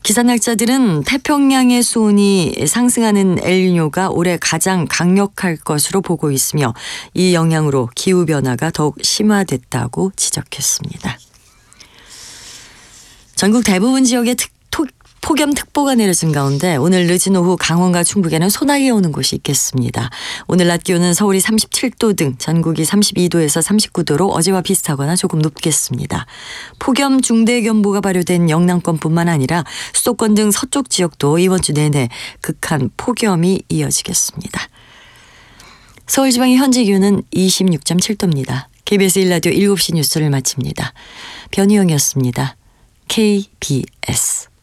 기상학자들은 태평양의 수온이 상승하는 엘니뇨가 올해 가장 강력할 것으로 보고 있으며 이 영향으로 기후변화가 더욱 심화됐다고 지적했습니다. 전국 대부분 지역에 폭염특보가 내려진 가운데 오늘 늦은 오후 강원과 충북에는 소나기가 오는 곳이 있겠습니다. 오늘 낮 기온은 서울이 37도 등 전국이 32도에서 39도로 어제와 비슷하거나 조금 높겠습니다. 폭염 중대경보가 발효된 영남권뿐만 아니라 수도권 등 서쪽 지역도 이번 주 내내 극한 폭염이 이어지겠습니다. 서울지방의 현재 기온은 26.7도입니다. KBS 1라디오 7시 뉴스를 마칩니다. 변희영이었습니다. KBS